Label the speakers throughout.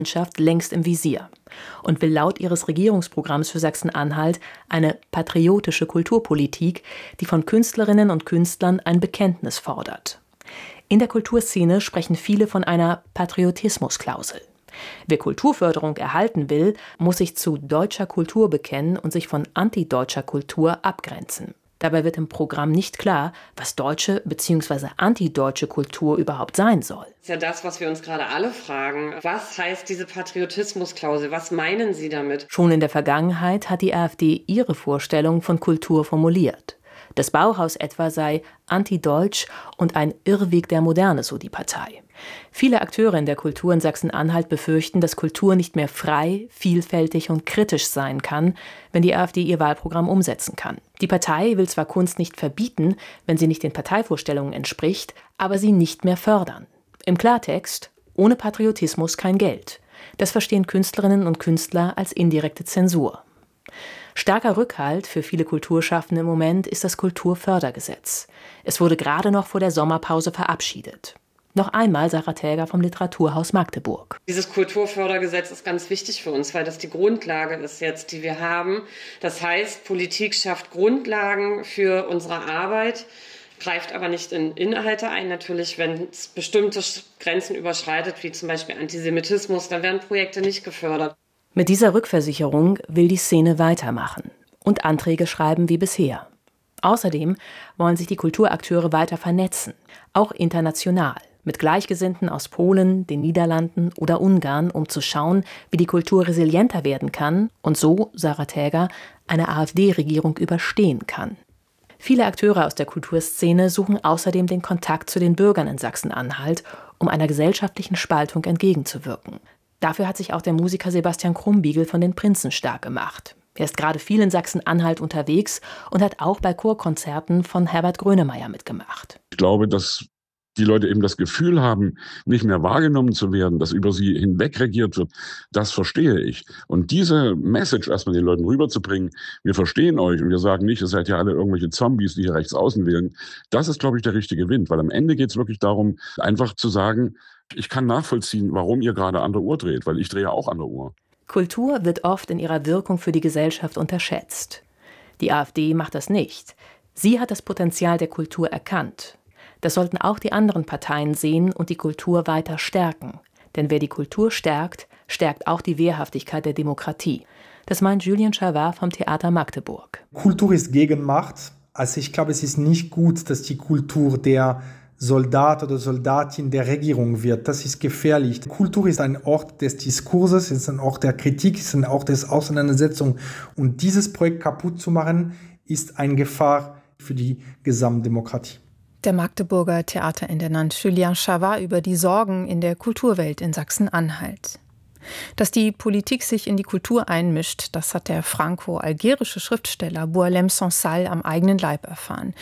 Speaker 1: längst im Visier und will laut ihres Regierungsprogramms für Sachsen-Anhalt eine patriotische Kulturpolitik, die von Künstlerinnen und Künstlern ein Bekenntnis fordert. In der Kulturszene sprechen viele von einer Patriotismusklausel. Wer Kulturförderung erhalten will, muss sich zu deutscher Kultur bekennen und sich von antideutscher Kultur abgrenzen. Dabei wird im Programm nicht klar, was deutsche bzw. antideutsche Kultur überhaupt sein soll.
Speaker 2: Das ist ja das, was wir uns gerade alle fragen. Was heißt diese Patriotismusklausel? Was meinen Sie damit?
Speaker 1: Schon in der Vergangenheit hat die AfD ihre Vorstellung von Kultur formuliert. Das Bauhaus etwa sei antideutsch und ein Irrweg der Moderne, so die Partei. Viele Akteure in der Kultur in Sachsen-Anhalt befürchten, dass Kultur nicht mehr frei, vielfältig und kritisch sein kann, wenn die AfD ihr Wahlprogramm umsetzen kann. Die Partei will zwar Kunst nicht verbieten, wenn sie nicht den Parteivorstellungen entspricht, aber sie nicht mehr fördern. Im Klartext: ohne Patriotismus kein Geld. Das verstehen Künstlerinnen und Künstler als indirekte Zensur. Starker Rückhalt für viele Kulturschaffende im Moment ist das Kulturfördergesetz. Es wurde gerade noch vor der Sommerpause verabschiedet. Noch einmal Sarah Täger vom Literaturhaus Magdeburg.
Speaker 2: Dieses Kulturfördergesetz ist ganz wichtig für uns, weil das die Grundlage ist jetzt, die wir haben. Das heißt, Politik schafft Grundlagen für unsere Arbeit, greift aber nicht in Inhalte ein. Natürlich, wenn es bestimmte Grenzen überschreitet, wie zum Beispiel Antisemitismus, dann werden Projekte nicht gefördert.
Speaker 1: Mit dieser Rückversicherung will die Szene weitermachen und Anträge schreiben wie bisher. Außerdem wollen sich die Kulturakteure weiter vernetzen, auch international, mit Gleichgesinnten aus Polen, den Niederlanden oder Ungarn, um zu schauen, wie die Kultur resilienter werden kann und so, Sarah Täger, eine AfD-Regierung überstehen kann. Viele Akteure aus der Kulturszene suchen außerdem den Kontakt zu den Bürgern in Sachsen-Anhalt, um einer gesellschaftlichen Spaltung entgegenzuwirken. Dafür hat sich auch der Musiker Sebastian Krumbiegel von den Prinzen stark gemacht. Er ist gerade viel in Sachsen-Anhalt unterwegs und hat auch bei Chorkonzerten von Herbert Grönemeyer mitgemacht.
Speaker 3: Ich glaube, dass die Leute eben das Gefühl haben, nicht mehr wahrgenommen zu werden, dass über sie hinweg regiert wird, das verstehe ich. Und diese Message erstmal den Leuten rüberzubringen, wir verstehen euch und wir sagen nicht, ihr seid ja alle irgendwelche Zombies, die hier rechts außen wählen, das ist, glaube ich, der richtige Wind. Weil am Ende geht es wirklich darum, einfach zu sagen, ich kann nachvollziehen, warum ihr gerade an der Uhr dreht, weil ich drehe auch an der Uhr.
Speaker 1: Kultur wird oft in ihrer Wirkung für die Gesellschaft unterschätzt. Die AfD macht das nicht. Sie hat das Potenzial der Kultur erkannt. Das sollten auch die anderen Parteien sehen und die Kultur weiter stärken. Denn wer die Kultur stärkt, stärkt auch die Wehrhaftigkeit der Demokratie. Das meint Julien Chavard vom Theater Magdeburg.
Speaker 4: Kultur ist Gegenmacht. Also ich glaube, es ist nicht gut, dass die Kultur der Soldat oder Soldatin der Regierung wird. Das ist gefährlich. Kultur ist ein Ort des Diskurses, ist ein Ort der Kritik, ist ein Ort des Auseinandersetzung. Und dieses Projekt kaputt zu machen, ist eine Gefahr für die Gesamtdemokratie.
Speaker 5: Der Magdeburger Theaterintendant Julien Chavard über die Sorgen in der Kulturwelt in Sachsen-Anhalt. Dass die Politik sich in die Kultur einmischt, das hat der franco-algerische Schriftsteller Boualem Sansal am eigenen Leib erfahren.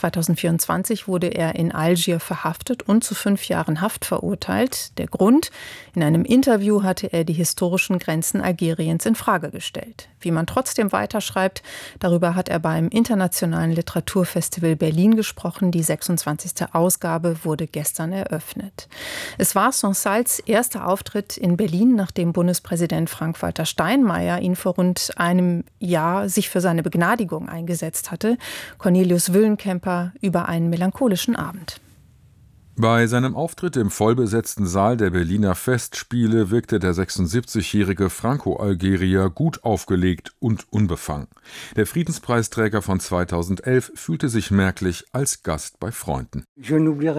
Speaker 5: 2024 wurde er in Algier verhaftet und zu 5 Jahren Haft verurteilt. Der Grund: in einem Interview hatte er die historischen Grenzen Algeriens in Frage gestellt. Wie man trotzdem weiterschreibt, darüber hat er beim Internationalen Literaturfestival Berlin gesprochen. Die 26. Ausgabe wurde gestern eröffnet. Es war Sansals erster Auftritt in Berlin, nachdem Bundespräsident Frank-Walter Steinmeier ihn vor rund einem Jahr sich für seine Begnadigung eingesetzt hatte. Cornelius Wüllenkemper über einen melancholischen Abend.
Speaker 6: Bei seinem Auftritt im vollbesetzten Saal der Berliner Festspiele wirkte der 76-jährige Franco-Algerier gut aufgelegt und unbefangen. Der Friedenspreisträger von 2011 fühlte sich merklich als Gast bei Freunden.
Speaker 7: Ich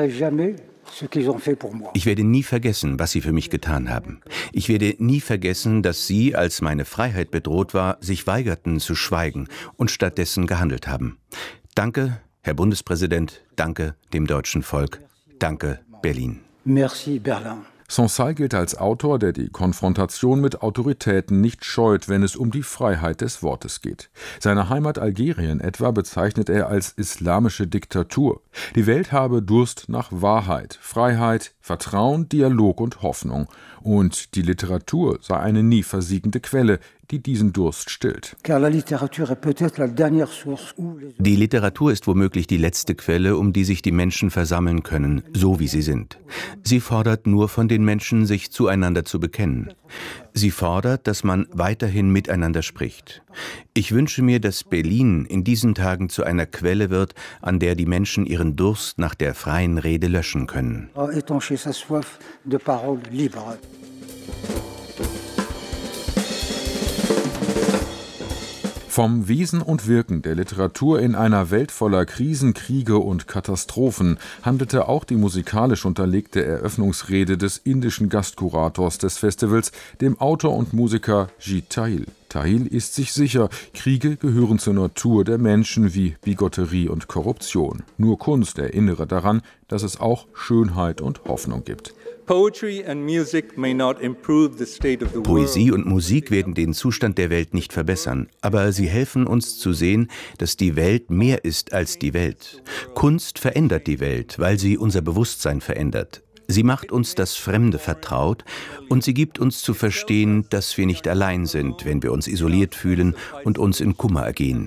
Speaker 7: werde nie vergessen, was sie für mich getan haben. Ich werde nie vergessen, dass sie, als meine Freiheit bedroht war, sich weigerten zu schweigen und stattdessen gehandelt haben. Danke, Herr Bundespräsident, danke dem deutschen Volk. Danke, Berlin.
Speaker 8: Merci, Berlin.
Speaker 6: Sansal gilt als Autor, der die Konfrontation mit Autoritäten nicht scheut, wenn es um die Freiheit des Wortes geht. Seine Heimat Algerien etwa bezeichnet er als islamische Diktatur. Die Welt habe Durst nach Wahrheit, Freiheit, Vertrauen, Dialog und Hoffnung. Und die Literatur sei eine nie versiegende Quelle, die diesen Durst stillt.
Speaker 7: Die Literatur ist womöglich die letzte Quelle, um die sich die Menschen versammeln können, so wie sie sind. Sie fordert nur von den Menschen, sich zueinander zu bekennen. Sie fordert, dass man weiterhin miteinander spricht. Ich wünsche mir, dass Berlin in diesen Tagen zu einer Quelle wird, an der die Menschen ihren Durst nach der freien Rede löschen können.
Speaker 6: Vom Wesen und Wirken der Literatur in einer Welt voller Krisen, Kriege und Katastrophen handelte auch die musikalisch unterlegte Eröffnungsrede des indischen Gastkurators des Festivals, dem Autor und Musiker Jeet Thahil. Thahil ist sich sicher, Kriege gehören zur Natur der Menschen wie Bigotterie und Korruption. Nur Kunst erinnere daran, dass es auch Schönheit und Hoffnung gibt.
Speaker 7: Poesie und Musik werden den Zustand der Welt nicht verbessern, aber sie helfen uns zu sehen, dass die Welt mehr ist als die Welt. Kunst verändert die Welt, weil sie unser Bewusstsein verändert. Sie macht uns das Fremde vertraut und sie gibt uns zu verstehen, dass wir nicht allein sind, wenn wir uns isoliert fühlen und uns in Kummer ergehen.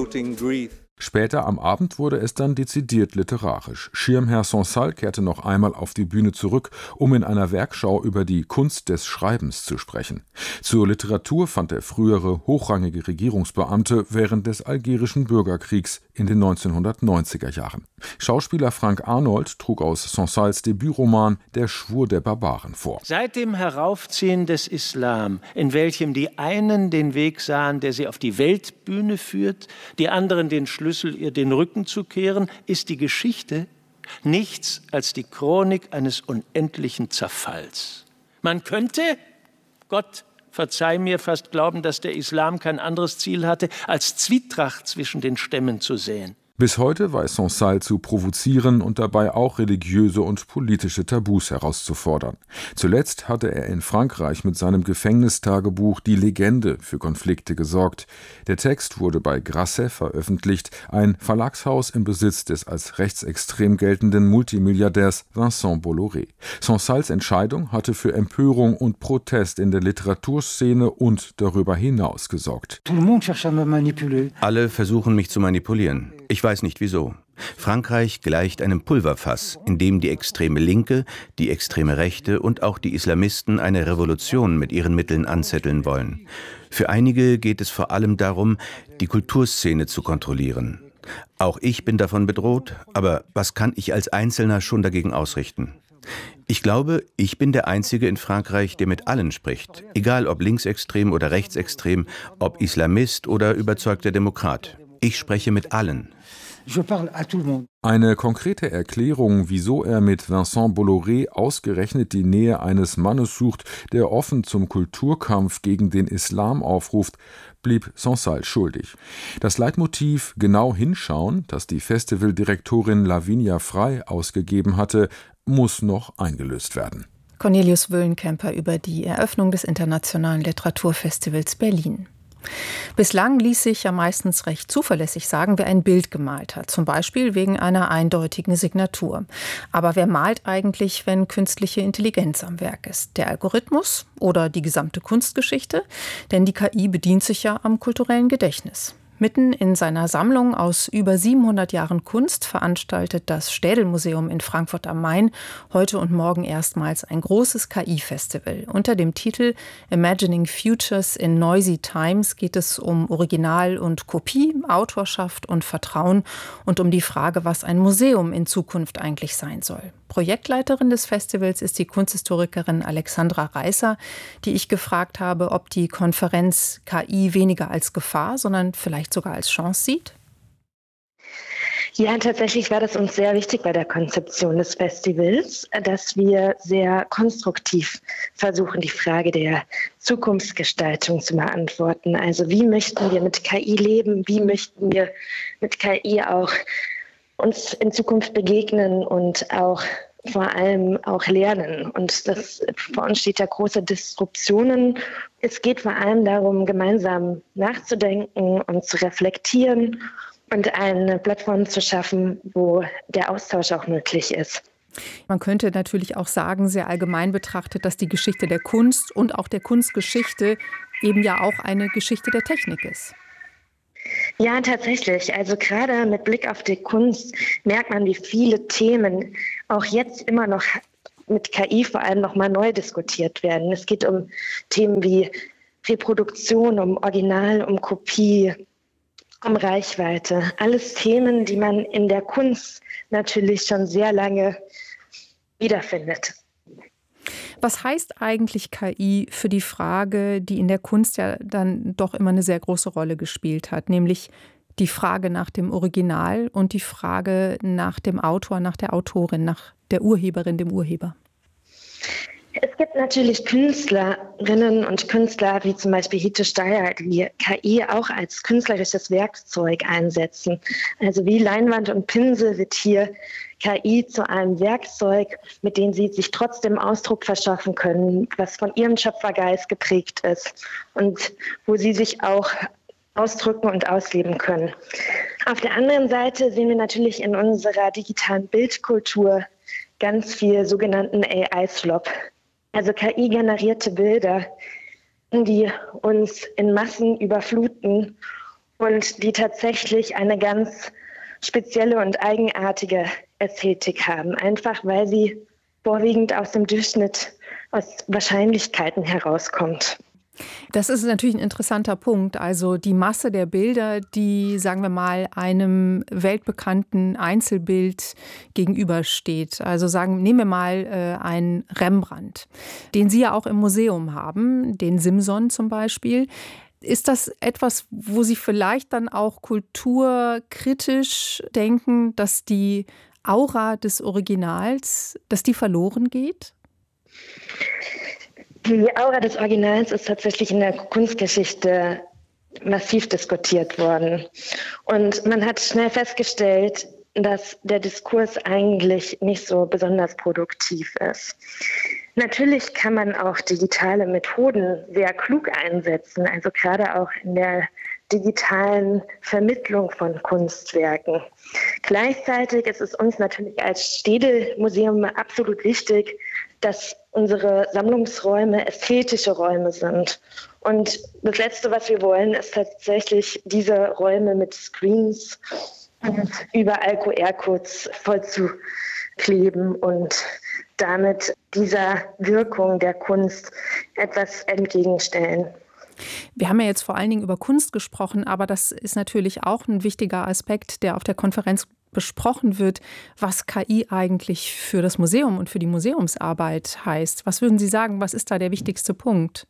Speaker 6: Später am Abend wurde es dann dezidiert literarisch. Schirmherr Sansal kehrte noch einmal auf die Bühne zurück, um in einer Werkschau über die Kunst des Schreibens zu sprechen. Zur Literatur fand der frühere hochrangige Regierungsbeamte während des algerischen Bürgerkriegs in den 1990er Jahren. Schauspieler Frank Arnold trug aus Sansals Debütroman Der Schwur der Barbaren vor.
Speaker 8: Seit dem Heraufziehen des Islam, in welchem die einen den Weg sahen, der sie auf die Weltbühne führt, die anderen den Schlüssel, ihr den Rücken zu kehren, ist die Geschichte nichts als die Chronik eines unendlichen Zerfalls. Man könnte, Gott verzeih mir, fast glauben, dass der Islam kein anderes Ziel hatte, als Zwietracht zwischen den Stämmen zu säen.
Speaker 6: Bis heute weiß Sansal zu provozieren und dabei auch religiöse und politische Tabus herauszufordern. Zuletzt hatte er in Frankreich mit seinem Gefängnistagebuch Die Legende für Konflikte gesorgt. Der Text wurde bei Grasset veröffentlicht, ein Verlagshaus im Besitz des als rechtsextrem geltenden Multimilliardärs Vincent Bolloré. Sansals Entscheidung hatte für Empörung und Protest in der Literaturszene und darüber hinaus gesorgt.
Speaker 7: Alle versuchen mich zu manipulieren. Ich weiß nicht wieso. Frankreich gleicht einem Pulverfass, in dem die extreme Linke, die extreme Rechte und auch die Islamisten eine Revolution mit ihren Mitteln anzetteln wollen. Für einige geht es vor allem darum, die Kulturszene zu kontrollieren. Auch ich bin davon bedroht, aber was kann ich als Einzelner schon dagegen ausrichten? Ich glaube, ich bin der Einzige in Frankreich, der mit allen spricht, egal ob linksextrem oder rechtsextrem, ob Islamist oder überzeugter Demokrat. Ich spreche mit allen.
Speaker 6: Eine konkrete Erklärung, wieso er mit Vincent Bolloré ausgerechnet die Nähe eines Mannes sucht, der offen zum Kulturkampf gegen den Islam aufruft, blieb Sansal schuldig. Das Leitmotiv genau hinschauen, das die Festivaldirektorin Lavinia Frey ausgegeben hatte, muss noch eingelöst werden.
Speaker 5: Cornelius Wöllenkemper über die Eröffnung des Internationalen Literaturfestivals Berlin. Bislang ließ sich ja meistens recht zuverlässig sagen, wer ein Bild gemalt hat, zum Beispiel wegen einer eindeutigen Signatur. Aber wer malt eigentlich, wenn künstliche Intelligenz am Werk ist? Der Algorithmus oder die gesamte Kunstgeschichte? Denn die KI bedient sich ja am kulturellen Gedächtnis. Mitten in seiner Sammlung aus über 700 Jahren Kunst veranstaltet das Städel-Museum in Frankfurt am Main heute und morgen erstmals ein großes KI-Festival. Unter dem Titel Imagining Futures in Noisy Times geht es um Original und Kopie, Autorschaft und Vertrauen und um die Frage, was ein Museum in Zukunft eigentlich sein soll. Projektleiterin des Festivals ist die Kunsthistorikerin Alexandra Reißer, die ich gefragt habe, ob die Konferenz KI weniger als Gefahr, sondern vielleicht sogar als Chance sieht.
Speaker 9: Ja, tatsächlich war das uns sehr wichtig bei der Konzeption des Festivals, dass wir sehr konstruktiv versuchen, die Frage der Zukunftsgestaltung zu beantworten. Also wie möchten wir mit KI leben? Wie möchten wir mit KI auch uns in Zukunft begegnen und auch vor allem auch lernen. Und das vor uns steht ja große Disruptionen. Es geht vor allem darum, gemeinsam nachzudenken und zu reflektieren und eine Plattform zu schaffen, wo der Austausch auch möglich ist.
Speaker 5: Man könnte natürlich auch sagen, sehr allgemein betrachtet, dass die Geschichte der Kunst und auch der Kunstgeschichte eben ja auch eine Geschichte der Technik ist.
Speaker 9: Ja, tatsächlich. Also gerade mit Blick auf die Kunst merkt man, wie viele Themen auch jetzt immer noch mit KI vor allem nochmal neu diskutiert werden. Es geht um Themen wie Reproduktion, um Original, um Kopie, um Reichweite. Alles Themen, die man in der Kunst natürlich schon sehr lange wiederfindet.
Speaker 5: Was heißt eigentlich KI für die Frage, die in der Kunst ja dann doch immer eine sehr große Rolle gespielt hat, nämlich die Frage nach dem Original und die Frage nach dem Autor, nach der Autorin, nach der Urheberin, dem Urheber?
Speaker 9: Es gibt natürlich Künstlerinnen und Künstler, wie zum Beispiel Hite Steyer, die KI auch als künstlerisches Werkzeug einsetzen. Also wie Leinwand und Pinsel wird hier KI zu einem Werkzeug, mit dem sie sich trotzdem Ausdruck verschaffen können, was von ihrem Schöpfergeist geprägt ist und wo sie sich auch ausdrücken und ausleben können. Auf der anderen Seite sehen wir natürlich in unserer digitalen Bildkultur ganz viel sogenannten AI-Slop. Also KI-generierte Bilder, die uns in Massen überfluten und die tatsächlich eine ganz spezielle und eigenartige Ästhetik haben, einfach weil sie vorwiegend aus dem Durchschnitt, aus Wahrscheinlichkeiten herauskommt.
Speaker 5: Das ist natürlich ein interessanter Punkt. Also die Masse der Bilder, die, sagen wir mal, einem weltbekannten Einzelbild gegenübersteht. Also nehmen wir mal einen Rembrandt, den Sie ja auch im Museum haben, den Simson zum Beispiel. Ist das etwas, wo Sie vielleicht dann auch kulturkritisch denken, dass die Aura des Originals, dass die verloren geht?
Speaker 9: Die Aura des Originals ist tatsächlich in der Kunstgeschichte massiv diskutiert worden. Und man hat schnell festgestellt, dass der Diskurs eigentlich nicht so besonders produktiv ist. Natürlich kann man auch digitale Methoden sehr klug einsetzen, also gerade auch in der digitalen Vermittlung von Kunstwerken. Gleichzeitig ist es uns natürlich als Städel-Museum absolut wichtig, dass unsere Sammlungsräume ästhetische Räume sind. Und das Letzte, was wir wollen, ist tatsächlich diese Räume mit Screens und überall QR-Codes voll zu kleben und damit dieser Wirkung der Kunst etwas entgegenstellen.
Speaker 5: Wir haben ja jetzt vor allen Dingen über Kunst gesprochen, aber das ist natürlich auch ein wichtiger Aspekt, der auf der Konferenz besprochen wird, was KI eigentlich für das Museum und für die Museumsarbeit heißt. Was würden Sie sagen, was ist da der wichtigste Punkt?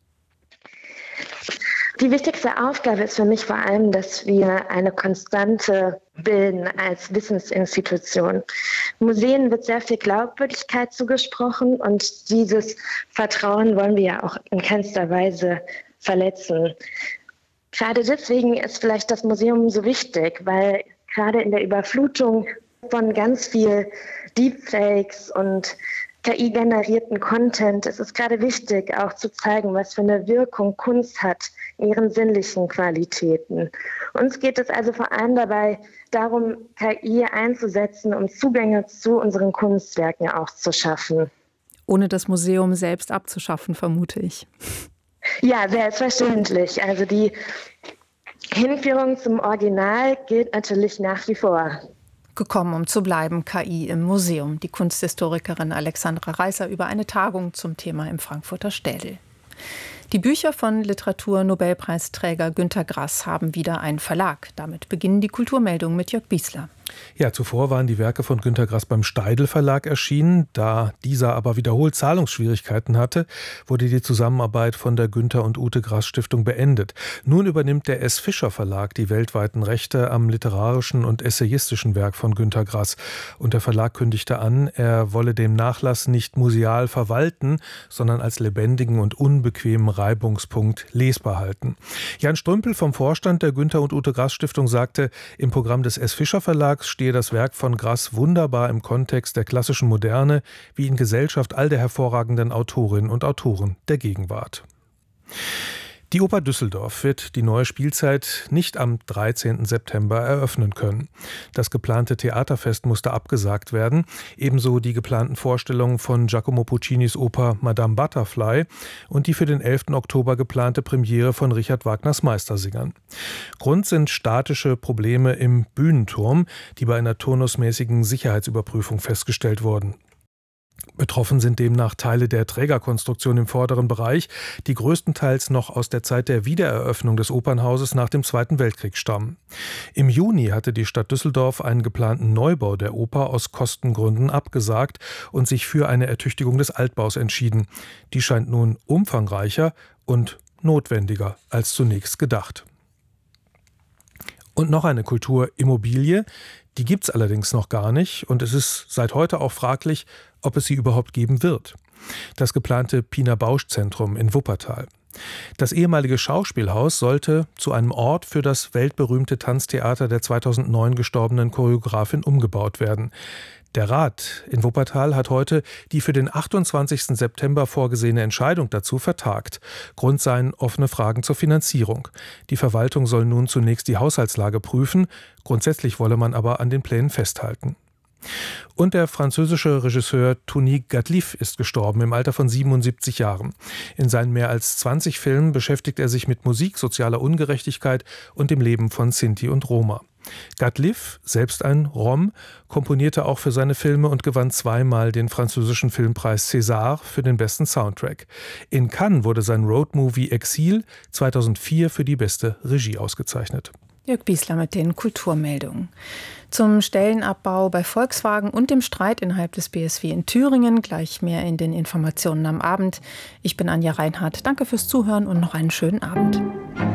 Speaker 9: Die wichtigste Aufgabe ist für mich vor allem, dass wir eine Konstante bilden als Wissensinstitution. Museen wird sehr viel Glaubwürdigkeit zugesprochen und dieses Vertrauen wollen wir ja auch in keinster Weise verletzen. Gerade deswegen ist vielleicht das Museum so wichtig, weil gerade in der Überflutung von ganz viel Deepfakes und KI-generierten Content ist es gerade wichtig, auch zu zeigen, was für eine Wirkung Kunst hat in ihren sinnlichen Qualitäten. Uns geht es also vor allem dabei darum, KI einzusetzen, um Zugänge zu unseren Kunstwerken auch zu schaffen.
Speaker 5: Ohne das Museum selbst abzuschaffen, vermute ich.
Speaker 9: Ja, selbstverständlich. Also die Hinführung zum Original gilt natürlich nach wie vor.
Speaker 5: Gekommen, um zu bleiben, KI im Museum. Die Kunsthistorikerin Alexandra Reißer über eine Tagung zum Thema im Frankfurter Städel. Die Bücher von Literatur-Nobelpreisträger Günter Grass haben wieder einen Verlag. Damit beginnen die Kulturmeldungen mit Jörg Biesler.
Speaker 10: Ja, zuvor waren die Werke von Günter Grass beim Steidl Verlag erschienen. Da dieser aber wiederholt Zahlungsschwierigkeiten hatte, wurde die Zusammenarbeit von der Günter und Ute Grass Stiftung beendet. Nun übernimmt der S. Fischer Verlag die weltweiten Rechte am literarischen und essayistischen Werk von Günter Grass. Und der Verlag kündigte an, er wolle den Nachlass nicht museal verwalten, sondern als lebendigen und unbequemen Reibungspunkt lesbar halten. Jan Strümpel vom Vorstand der Günter und Ute Grass Stiftung sagte, im Programm des S. Fischer Verlags stehe das Werk von Grass wunderbar im Kontext der klassischen Moderne, wie in Gesellschaft all der hervorragenden Autorinnen und Autoren der Gegenwart. Die Oper Düsseldorf wird die neue Spielzeit nicht am 13. September eröffnen können. Das geplante Theaterfest musste abgesagt werden, ebenso die geplanten Vorstellungen von Giacomo Puccinis Oper Madame Butterfly und die für den 11. Oktober geplante Premiere von Richard Wagners Meistersingern. Grund sind statische Probleme im Bühnenturm, die bei einer turnusmäßigen Sicherheitsüberprüfung festgestellt wurden. Betroffen sind demnach Teile der Trägerkonstruktion im vorderen Bereich, die größtenteils noch aus der Zeit der Wiedereröffnung des Opernhauses nach dem Zweiten Weltkrieg stammen. Im Juni hatte die Stadt Düsseldorf einen geplanten Neubau der Oper aus Kostengründen abgesagt und sich für eine Ertüchtigung des Altbaus entschieden. Die scheint nun umfangreicher und notwendiger als zunächst gedacht. Und noch eine Kulturimmobilie, die gibt es allerdings noch gar nicht und es ist seit heute auch fraglich, ob es sie überhaupt geben wird. Das geplante Pina Bausch Zentrum in Wuppertal. Das ehemalige Schauspielhaus sollte zu einem Ort für das weltberühmte Tanztheater der 2009 gestorbenen Choreografin umgebaut werden. Der Rat in Wuppertal hat heute die für den 28. September vorgesehene Entscheidung dazu vertagt. Grund seien offene Fragen zur Finanzierung. Die Verwaltung soll nun zunächst die Haushaltslage prüfen. Grundsätzlich wolle man aber an den Plänen festhalten. Und der französische Regisseur Tony Gatliff ist gestorben im Alter von 77 Jahren. In seinen mehr als 20 Filmen beschäftigt er sich mit Musik, sozialer Ungerechtigkeit und dem Leben von Sinti und Roma. Gatliff, selbst ein Rom, komponierte auch für seine Filme und gewann zweimal den französischen Filmpreis César für den besten Soundtrack. In Cannes wurde sein Roadmovie Exil 2004 für die beste Regie ausgezeichnet.
Speaker 5: Jörg Biesler mit den Kulturmeldungen. Zum Stellenabbau bei Volkswagen und dem Streit innerhalb des BSW in Thüringen gleich mehr in den Informationen am Abend. Ich bin Anja Reinhardt. Danke fürs Zuhören und noch einen schönen Abend.